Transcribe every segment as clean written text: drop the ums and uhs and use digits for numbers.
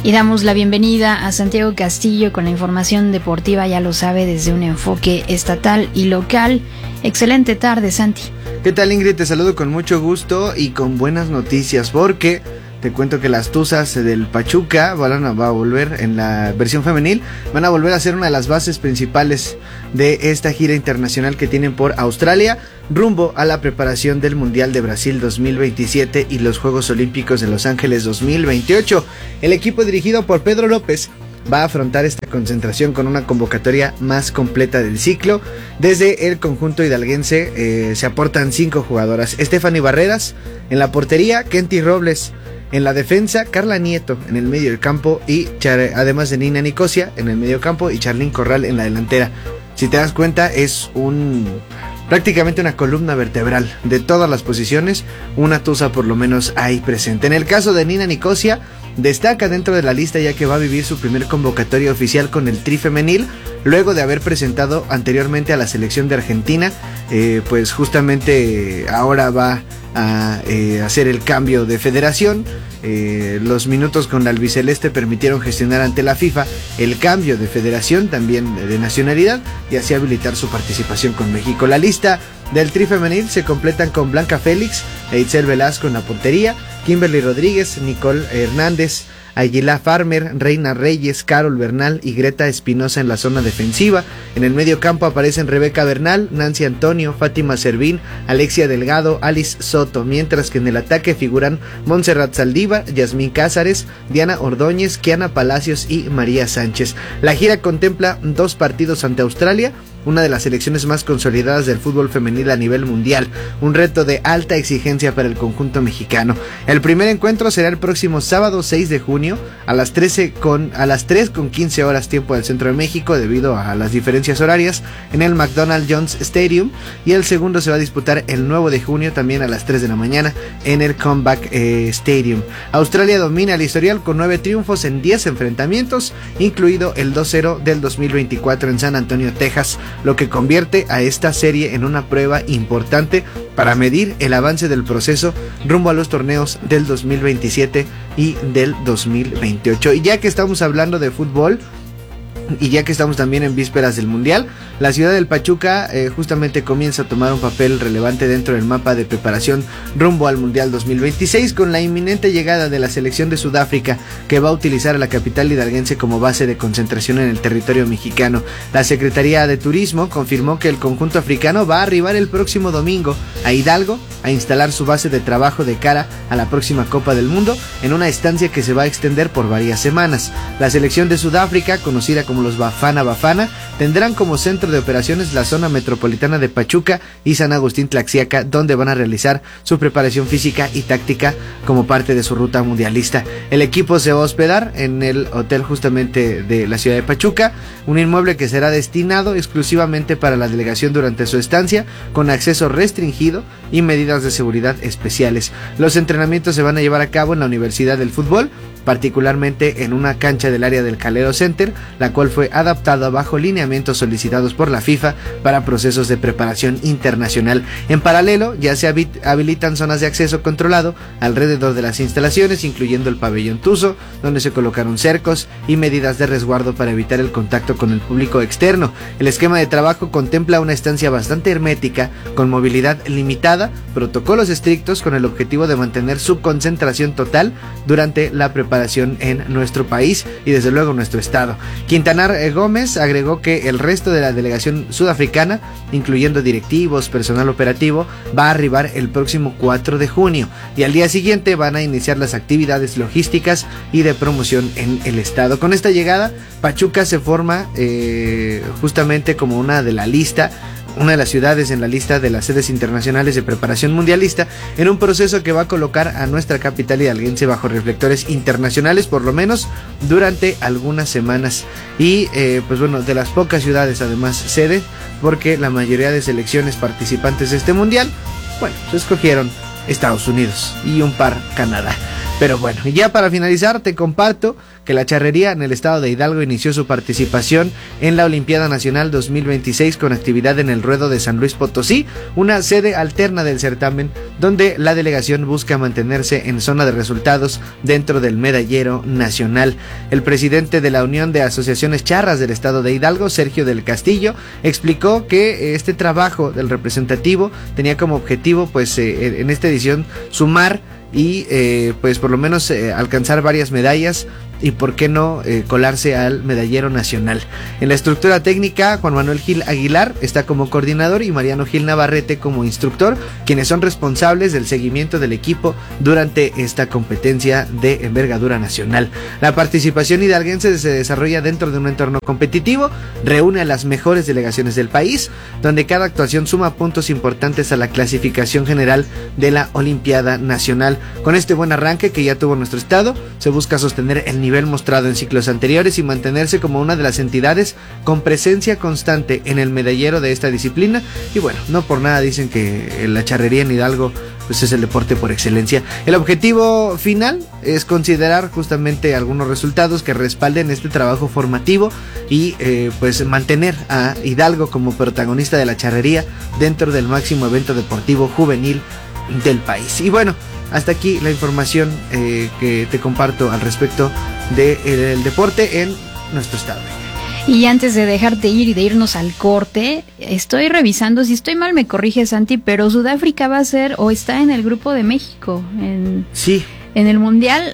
Y damos la bienvenida a Santiago Castillo con la información deportiva, ya lo sabe, desde un enfoque estatal y local. Excelente tarde, Santi. ¿Qué tal, Ingrid? Te saludo con mucho gusto y con buenas noticias, porque te cuento que las Tuzas del Pachuca va a volver en la versión femenil, van a volver a ser una de las bases principales de esta gira internacional que tienen por Australia, rumbo a la preparación del Mundial de Brasil 2027 y los Juegos Olímpicos de Los Ángeles 2028. El equipo dirigido por Pedro López va a afrontar esta concentración con una convocatoria más completa del ciclo. Desde el conjunto hidalguense se aportan 5 jugadoras: Stephanie Barreras en la portería, Kenty Robles en la defensa, Carla Nieto en el medio del campo y además de Nina Nicosia en el medio campo y Charlín Corral en la delantera. Si te das cuenta, es prácticamente una columna vertebral de todas las posiciones, una tuza por lo menos ahí presente. En el caso de Nina Nicosia, destaca dentro de la lista ya que va a vivir su primer convocatoria oficial con el Tri femenil, luego de haber presentado anteriormente a la selección de Argentina. Pues justamente ahora va a hacer el cambio de federación. Los minutos con la albiceleste permitieron gestionar ante la FIFA el cambio de federación, también de nacionalidad, y así habilitar su participación con México. La lista del Tri femenil se completan con Blanca Félix e Itzel Velasco en la portería, Kimberly Rodríguez, Nicole Hernández, Aguilá Farmer, Reina Reyes, Carol Bernal y Greta Espinosa en la zona defensiva. En el medio campo aparecen Rebeca Bernal, Nancy Antonio, Fátima Servín, Alexia Delgado, Alice Soto, mientras que en el ataque figuran Montserrat Saldívar, Yasmín Cázares, Diana Ordóñez, Kiana Palacios y María Sánchez. La gira contempla 2 partidos ante Australia, una de las selecciones más consolidadas del fútbol femenil a nivel mundial, un reto de alta exigencia para el conjunto mexicano. El primer encuentro será el próximo sábado 6 de junio a las 3:15 horas tiempo del centro de México, debido a las diferencias horarias, en el McDonald Jones Stadium, y el segundo se va a disputar el 9 de junio también a las 3 de la mañana en el Comeback Stadium. Australia domina el historial con 9 triunfos en 10 enfrentamientos, incluido el 2-0 del 2024 en San Antonio, Texas, lo que convierte a esta serie en una prueba importante para medir el avance del proceso rumbo a los torneos del 2027 y del 2028. Y ya que estamos hablando de fútbol, y ya que estamos también en vísperas del Mundial, la ciudad del Pachuca justamente comienza a tomar un papel relevante dentro del mapa de preparación rumbo al Mundial 2026, con la inminente llegada de la selección de Sudáfrica, que va a utilizar a la capital hidalguense como base de concentración en el territorio mexicano. La Secretaría de Turismo confirmó que el conjunto africano va a arribar el próximo domingo a Hidalgo a instalar su base de trabajo de cara a la próxima Copa del Mundo, en una estancia que se va a extender por varias semanas. La selección de Sudáfrica, conocida como los Bafana Bafana, tendrán como centro de operaciones la zona metropolitana de Pachuca y San Agustín Tlaxiaca, donde van a realizar su preparación física y táctica como parte de su ruta mundialista. El equipo se va a hospedar en el hotel justamente de la ciudad de Pachuca, un inmueble que será destinado exclusivamente para la delegación durante su estancia, con acceso restringido y medidas de seguridad especiales. Los entrenamientos se van a llevar a cabo en la Universidad del Fútbol, particularmente en una cancha del área del Calero Center, la cual fue adaptada bajo lineamientos solicitados por la FIFA para procesos de preparación internacional. En paralelo, ya se habilitan zonas de acceso controlado alrededor de las instalaciones, incluyendo el pabellón Tuzo, donde se colocaron cercos y medidas de resguardo para evitar el contacto con el público externo. El esquema de trabajo contempla una estancia bastante hermética, con movilidad limitada, protocolos estrictos, con el objetivo de mantener su concentración total durante la preparación en nuestro país y desde luego nuestro estado. Quintanar Gómez agregó que el resto de la delegación sudafricana, incluyendo directivos, personal operativo, va a arribar el próximo 4 de junio y al día siguiente van a iniciar las actividades logísticas y de promoción en el estado. Con esta llegada, Pachuca se forma justamente como una de las ciudades en la lista de las sedes internacionales de preparación mundialista, en un proceso que va a colocar a nuestra capital hidalguense bajo reflectores internacionales, por lo menos durante algunas semanas. Y pues bueno, de las pocas ciudades además sede, porque la mayoría de selecciones participantes de este mundial, bueno, se escogieron Estados Unidos y un par Canadá. Pero bueno, y ya para finalizar te comparto que la charrería en el estado de Hidalgo inició su participación en la Olimpiada Nacional 2026 con actividad en el Ruedo de San Luis Potosí, una sede alterna del certamen donde la delegación busca mantenerse en zona de resultados dentro del medallero nacional. El presidente de la Unión de Asociaciones Charras del estado de Hidalgo, Sergio del Castillo, explicó que este trabajo del representativo tenía como objetivo pues en esta edición sumar y pues por lo menos alcanzar varias medallas y por qué no colarse al medallero nacional. En la estructura técnica, Juan Manuel Gil Aguilar está como coordinador y Mariano Gil Navarrete como instructor, quienes son responsables del seguimiento del equipo durante esta competencia de envergadura nacional. La participación hidalguense se desarrolla dentro de un entorno competitivo, reúne a las mejores delegaciones del país, donde cada actuación suma puntos importantes a la clasificación general de la Olimpiada Nacional. Con este buen arranque que ya tuvo nuestro estado, se busca sostener el nivel mostrado en ciclos anteriores y mantenerse como una de las entidades con presencia constante en el medallero de esta disciplina. Y bueno, no por nada dicen que la charrería en Hidalgo pues es el deporte por excelencia. El objetivo final es considerar justamente algunos resultados que respalden este trabajo formativo y pues mantener a Hidalgo como protagonista de la charrería dentro del máximo evento deportivo juvenil del país. Y bueno, hasta aquí la información que te comparto al respecto del deporte en nuestro estado. Y antes de dejarte ir y de irnos al corte, estoy revisando, si estoy mal me corrige Santi, pero Sudáfrica va a ser o está en el grupo de México sí, en el Mundial.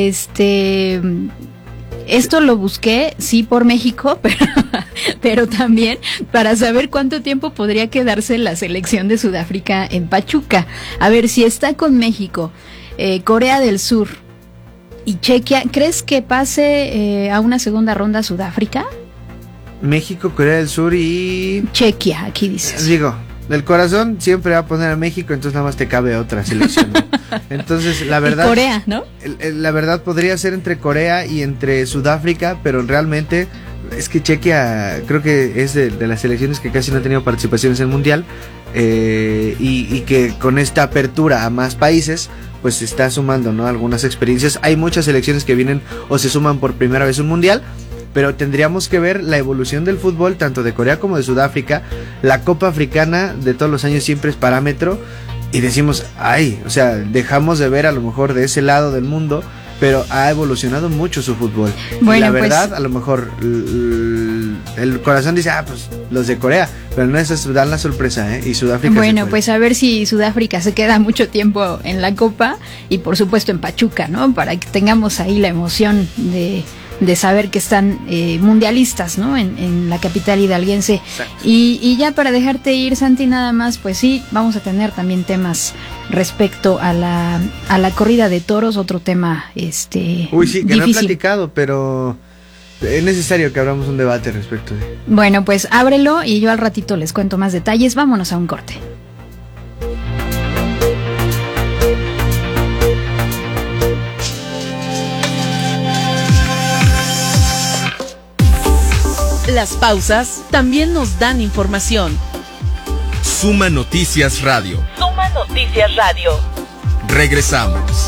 Esto lo busqué, sí, por México, pero también para saber cuánto tiempo podría quedarse la selección de Sudáfrica en Pachuca. A ver, si está con México, Corea del Sur y Chequia, ¿crees que pase a una segunda ronda Sudáfrica? México, Corea del Sur y Chequia, aquí dices. Digo, del corazón siempre va a poner a México, entonces nada más te cabe otra selección, ¿no? Entonces la verdad, y Corea, ¿no? La verdad podría ser entre Corea y entre Sudáfrica, pero realmente es que Chequia creo que es de las selecciones que casi no ha tenido participaciones en el Mundial, y que con esta apertura a más países pues se está sumando, ¿no?, algunas experiencias. Hay muchas selecciones que vienen o se suman por primera vez a un Mundial, pero tendríamos que ver la evolución del fútbol tanto de Corea como de Sudáfrica. La Copa Africana de todos los años siempre es parámetro y decimos, o sea, dejamos de ver a lo mejor de ese lado del mundo, pero ha evolucionado mucho su fútbol. Bueno, y la verdad, pues, a lo mejor el corazón dice, pues los de Corea, pero no, esas dan la sorpresa, y Sudáfrica. Bueno, pues a ver si Sudáfrica se queda mucho tiempo en la Copa y por supuesto en Pachuca, ¿no? Para que tengamos ahí la emoción de saber que están mundialistas, ¿no? En la capital hidalguense. Y ya para dejarte ir, Santi, nada más, pues sí, vamos a tener también temas respecto a la corrida de toros, otro tema Uy, sí, que difícil. No he platicado, pero es necesario que abramos un debate respecto de... Bueno, pues ábrelo y yo al ratito les cuento más detalles. Vámonos a un corte. Las pausas también nos dan información. Suma Noticias Radio. Suma Noticias Radio. Regresamos.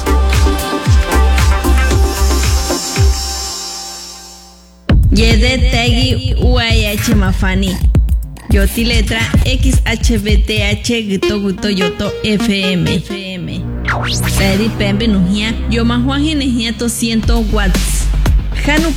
Yede Tegi UAH Mafani. Yoti letra XHBTH Gito Guto Yoto FM. Peri Pembe Nujia Yoma Juan Ginejia 200 watts. Hanu